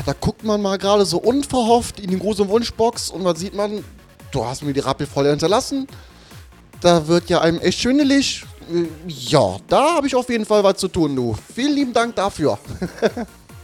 da guckt man mal gerade so unverhofft in die große Wunschbox und was sieht man? Du hast mir die Rappel voll hinterlassen. Da wird ja einem echt schwindelig. Ja, da habe ich auf jeden Fall was zu tun, du. Vielen lieben Dank dafür.